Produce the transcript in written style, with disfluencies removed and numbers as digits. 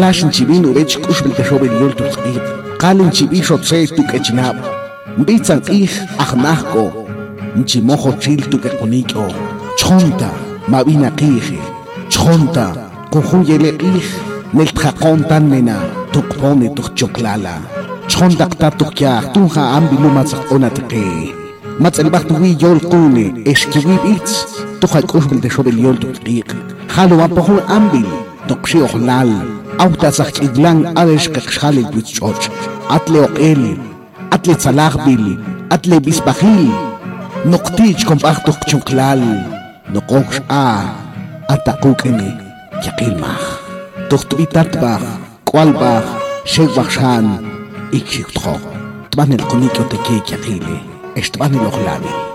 Flash chibin urech kushbil te shobil yol tu tqib. Qalin chibi shot se tu kechnab. Bitzan ih ahnahko. Nchimojo chil tu kekonikyo. Chonta mabina qih. Chonta kujuyele ih. Nel tqaqontan nena tuqpone tuqchoklala. Chonta qta tuqyaq tunja ambilu matzaq onatqi. Matzal baktuwi yol qune eshkiwib itz. Tuja kushbil te shobil yol tu tqib. Halu apohun ambil. Toqshi ohlal. Auta idlan adesh kakshali bitchoch. Atle oqel. Atle tzalaqbil. Atle bisbahil. Noqtich kompachtok chuklal. Noqox ataqukeni. Yaqilmah. Tuqtuitatbah. Kwalbah. Shegbakshan. Ikshikto. Tban el konikyo teke yaqili. Estban el ohlabi.